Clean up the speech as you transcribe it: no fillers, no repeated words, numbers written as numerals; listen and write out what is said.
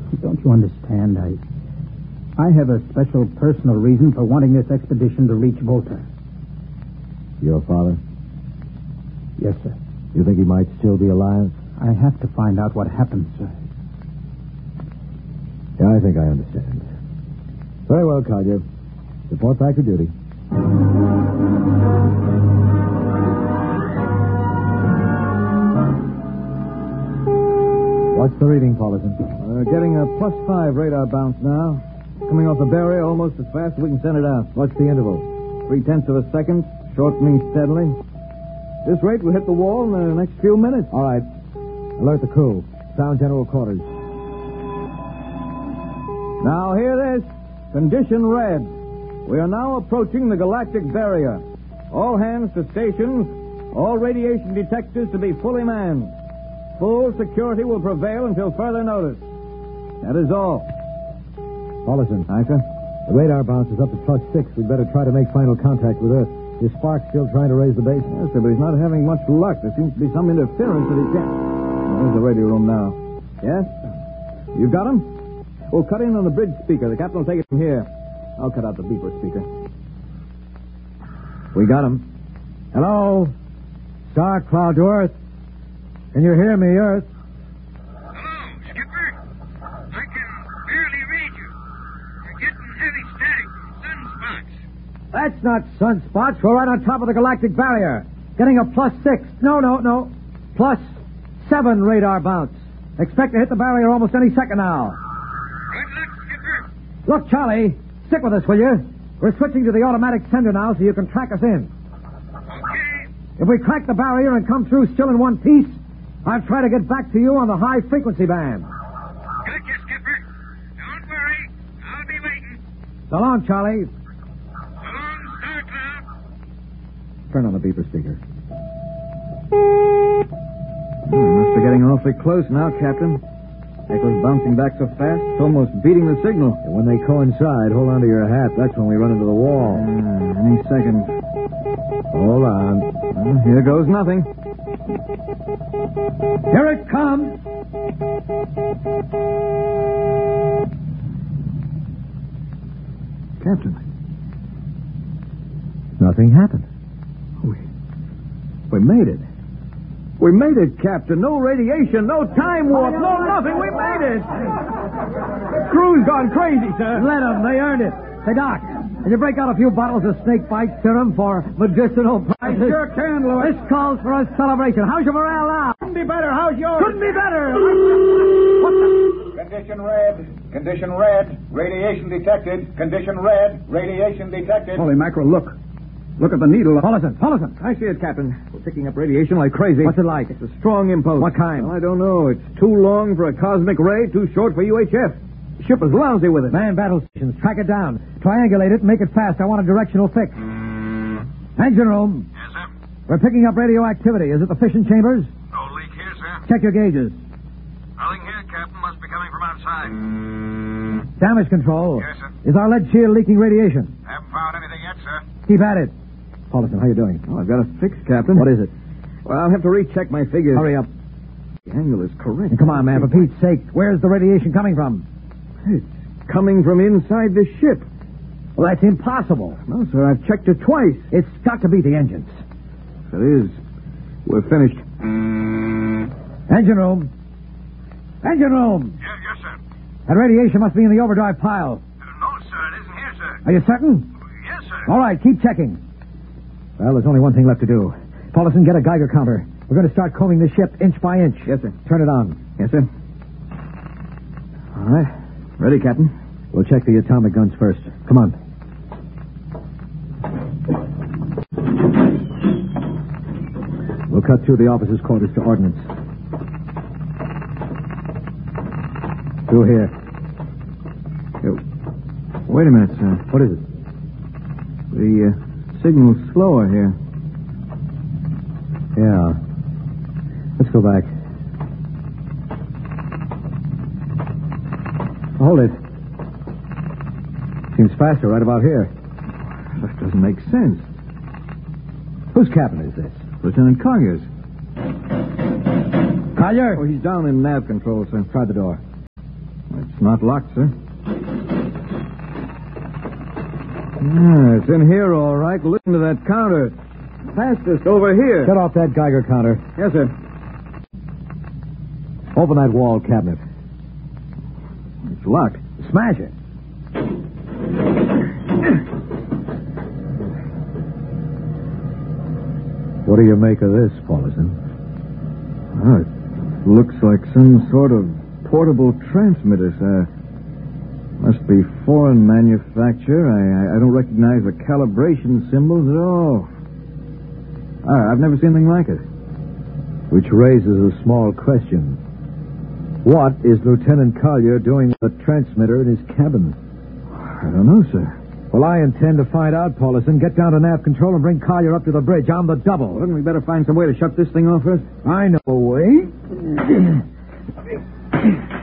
Don't you understand? I have a special personal reason for wanting this expedition to reach Volta. Your father? Yes, sir. You think he might still be alive? I have to find out what happened, sir. Yeah, I think I understand. Very well, Collier. Report back to duty. What's the reading, Paulison? We're getting a +5 radar bounce now. Coming off the barrier almost as fast as we can send it out. What's the interval? 0.3 of a second, shortening steadily. This rate will hit the wall in the next few minutes. All right. Alert the crew. Sound general quarters. Now hear this. Condition red. We are now approaching the galactic barrier. All hands to stations. All radiation detectors to be fully manned. Full security will prevail until further notice. That is all. Paulison. Aye, sir? The radar bounce is up to +6. We'd better try to make final contact with Earth. Is Sparks still trying to raise the base? Yes, sir, but he's not having much luck. There seems to be some interference that he can't. There's the radio room now. Yes? You've got him? We'll cut in on the bridge speaker. The captain will take it from here. I'll cut out the beeper speaker. We got him. Hello? Star Cloud to Earth. Can you hear me, Earth? Hello, Skipper. I can barely read you. You're getting heavy static sunspots. That's not sunspots. We're right on top of the galactic barrier. Getting a +6. No. +7 radar bounce. Expect to hit the barrier almost any second now. Good luck, Skipper. Look, Charlie, stick with us, will you? We're switching to the automatic sender now so you can track us in. Okay. If we crack the barrier and come through still in one piece, I'll try to get back to you on the high-frequency band. Gotcha, Skipper. Don't worry. I'll be waiting. So long, Charlie. So long, Star Cloud. Turn on the beeper speaker. We must be getting awfully close now, Captain. Echo's bouncing back so fast, it's almost beating the signal. And when they coincide, hold on to your hat. That's when we run into the wall. Any second. Hold on. Well, here goes nothing. Here it comes. Captain. Nothing happened. We made it. We made it, Captain. No radiation, no time warp, no nothing. We made it. Crew's gone crazy, sir. Let them. They earned it. Hey, Doc, can you break out a few bottles of snake bite serum for medicinal I purposes? sure can, Louis. This calls for a celebration. How's your morale now? Couldn't be better. How's yours? Couldn't be better. What the? Condition red. Condition red. Radiation detected. Condition red. Radiation detected. Holy mackerel, look. Look at the needle. Paulison. I see it, Captain. We're picking up radiation like crazy. What's it like? It's a strong impulse. What kind? Well, I don't know. It's too long for a cosmic ray, too short for UHF. The ship is lousy with it. Man battle stations. Track it down. Triangulate it and make it fast. I want a directional fix. Engine room. Yes, sir. We're picking up radioactivity. Is it the fission chambers? No leak here, sir. Check your gauges. Nothing here, Captain. Must be coming from outside. Damage control. Yes, sir. Is our lead shield leaking radiation? Haven't found anything yet, sir. Keep at it. Paulison, how you doing? Oh, I've got a fix, Captain. What is it? Well, I'll have to recheck my figures. Hurry up. The angle is correct. And come on, man, for Pete's sake. Where's the radiation coming from? It's coming from inside the ship. Well, that's impossible. No, sir, I've checked it twice. It's got to be the engines. It is. We're finished. Engine room. Engine room. Yes, sir. That radiation must be in the overdrive pile. No, sir. It isn't here, sir. Are you certain? Yes, sir. All right, keep checking. Well, there's only one thing left to do. Paulison, get a Geiger counter. We're going to start combing the ship inch by inch. Yes, sir. Turn it on. Yes, sir. All right. Ready, Captain. We'll check the atomic guns first. Come on. We'll cut through the officers' quarters to ordnance. Through here. Wait a minute, sir. What is it? The signal's slower here. Yeah. Let's go back. Hold it. Seems faster right about here. That doesn't make sense. Whose cabin is this? Lieutenant Collier's. Collier! Oh, he's down in nav control, sir. Try the door. It's not locked, sir. Yeah, it's in here, all right. Listen to that counter. Fastest over here. Shut off that Geiger counter. Yes, sir. Open that wall cabinet. It's locked. Smash it. What do you make of this, Paulson? Oh, it looks like some sort of portable transmitter, sir. Must be foreign manufacture. I don't recognize the calibration symbols at all. I've never seen anything like it. Which raises a small question. What is Lieutenant Collier doing with the transmitter in his cabin? I don't know, sir. Well, I intend to find out, Paulson. Get down to nav control and bring Collier up to the bridge. I'm the double. Wouldn't we better find some way to shut this thing off first? I know a way.